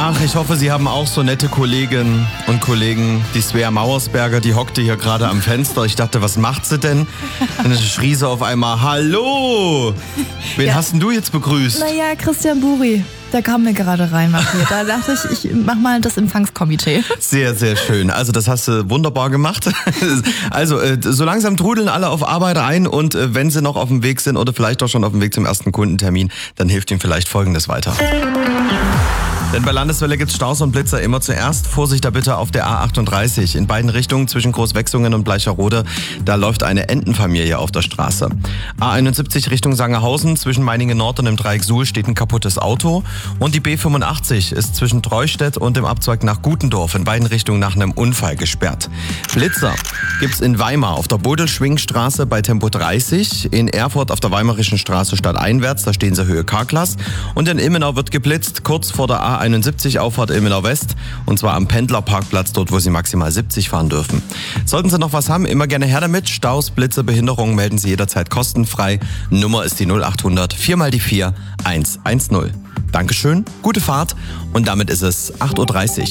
Ach, ich hoffe, Sie haben auch so nette Kolleginnen und Kollegen. Die Svea Mauersberger, die hockte hier gerade am Fenster. Ich dachte, was macht sie denn? Und dann schrie sie auf einmal, hallo! Wen hast denn du jetzt begrüßt? Naja, Christian Buri. Der kam mir gerade rein, Matthias. Da dachte ich mach mal das Empfangskomitee. Sehr, sehr schön. Also das hast du wunderbar gemacht. Also so langsam trudeln alle auf Arbeit ein und wenn sie noch auf dem Weg sind oder vielleicht auch schon auf dem Weg zum ersten Kundentermin, dann hilft ihnen vielleicht Folgendes weiter. Denn bei Landeswelle gibt's Staus und Blitzer immer zuerst. Vorsicht da bitte auf der A38. In beiden Richtungen zwischen Großwechsungen und Bleicherode, da läuft eine Entenfamilie auf der Straße. A71 Richtung Sangerhausen, zwischen Meiningen Nord und dem Dreieck Suhl steht ein kaputtes Auto. Und die B85 ist zwischen Treustedt und dem Abzweig nach Gutendorf in beiden Richtungen nach einem Unfall gesperrt. Blitzer gibt's in Weimar auf der Bodelschwingstraße bei Tempo 30, in Erfurt auf der Weimarischen Straße stadteinwärts, da stehen sie Höhe K-Klasse. Und in Ilmenau wird geblitzt, kurz vor der A71 Auffahrt Ilmenau West, und zwar am Pendlerparkplatz, dort wo Sie maximal 70 fahren dürfen. Sollten Sie noch was haben, immer gerne her damit. Staus, Blitze, Behinderungen melden Sie jederzeit kostenfrei. Nummer ist die 0800 4 mal die 4 110. Dankeschön, gute Fahrt und damit ist es 8.30 Uhr.